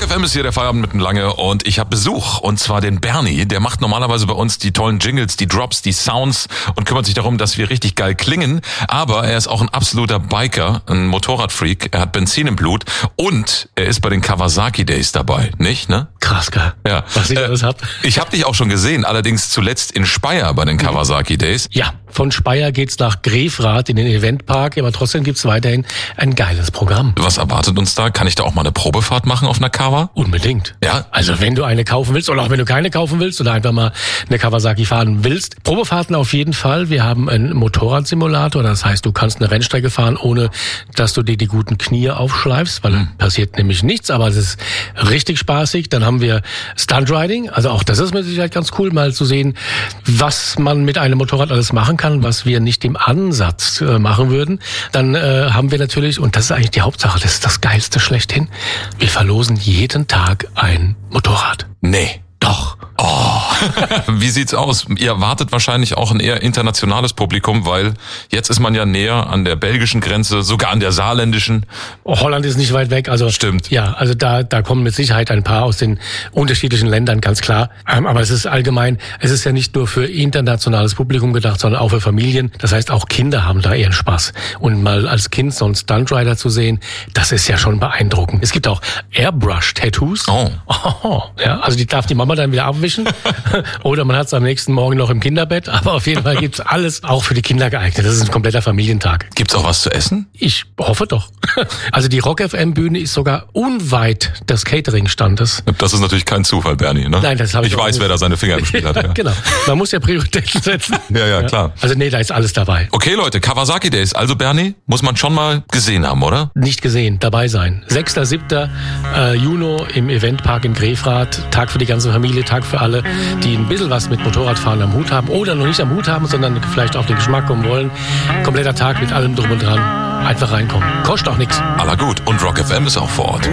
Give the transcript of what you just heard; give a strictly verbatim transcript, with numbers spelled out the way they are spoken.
Rock F M ist hier der Feierabend mit dem Lange und ich habe Besuch und zwar den Bernie, der macht normalerweise bei uns die tollen Jingles, die Drops, die Sounds und kümmert sich darum, dass wir richtig geil klingen, aber er ist auch ein absoluter Biker, ein Motorradfreak, er hat Benzin im Blut und er ist bei den Kawasaki Days dabei, nicht, ne? Krass, gell? Ja. Was ich äh, alles hab. Ich habe dich auch schon gesehen, allerdings zuletzt in Speyer bei den Kawasaki Days. Ja, von Speyer geht's nach Grefrath in den Eventpark, aber trotzdem gibt's weiterhin ein geiles Programm. Was erwartet uns da? Kann ich da auch mal eine Probefahrt machen auf einer Kawa? Unbedingt. Ja? Also wenn du eine kaufen willst oder auch wenn du keine kaufen willst oder einfach mal eine Kawasaki fahren willst. Probefahrten auf jeden Fall. Wir haben einen Motorradsimulator, das heißt, du kannst eine Rennstrecke fahren, ohne dass du dir die guten Knie aufschleifst, weil mhm. passiert nämlich nichts, aber es ist richtig spaßig. Dann haben wir Stuntriding, also auch das ist mit Sicherheit ganz cool, mal zu sehen, was man mit einem Motorrad alles machen kann, was wir nicht im Ansatz äh, machen würden. Dann äh, haben wir natürlich, und das ist eigentlich die Hauptsache, das ist das Geilste schlechthin, wir verlosen jeden Tag ein Motorrad. Nee. Doch. Oh. Wie sieht's aus? Ihr erwartet wahrscheinlich auch ein eher internationales Publikum, weil jetzt ist man ja näher an der belgischen Grenze, sogar an der saarländischen. Holland ist nicht weit weg, also stimmt. Ja, also da da kommen mit Sicherheit ein paar aus den unterschiedlichen Ländern, ganz klar. Ähm, aber es ist allgemein, es ist ja nicht nur für internationales Publikum gedacht, sondern auch für Familien. Das heißt, auch Kinder haben da ihren Spaß. Und mal als Kind so einen Stuntrider zu sehen, das ist ja schon beeindruckend. Es gibt auch Airbrush-Tattoos. Oh. Oh, ja, also die darf die Mama dann wieder abwischen. Oder man hat es am nächsten Morgen noch im Kinderbett. Aber auf jeden Fall gibt's alles auch für die Kinder geeignet. Das ist ein kompletter Familientag. Gibt's auch was zu essen? Ich hoffe doch. Also die Rock F M Bühne ist sogar unweit des Catering-Standes. Das ist natürlich kein Zufall, Bernie, ne? Nein, das habe ich Ich weiß, nicht. Wer da seine Finger im Spiel hat. Ja. Genau. Man muss ja Prioritäten setzen. Ja, ja, klar. Also nee, da ist alles dabei. Okay, Leute, Kawasaki Days. Also Bernie, muss man schon mal gesehen haben, oder? Nicht gesehen, dabei sein. sechster siebter Äh, Juni im Eventpark in Grefrath. Tag für die ganze Familie, Tag für alle, die ein bisschen was mit Motorradfahren am Hut haben oder noch nicht am Hut haben, sondern vielleicht auf den Geschmack kommen wollen. Kompletter Tag mit allem drum und dran. Einfach reinkommen. Kostet auch nichts. Aller gut. Und Rock F M ist auch vor Ort.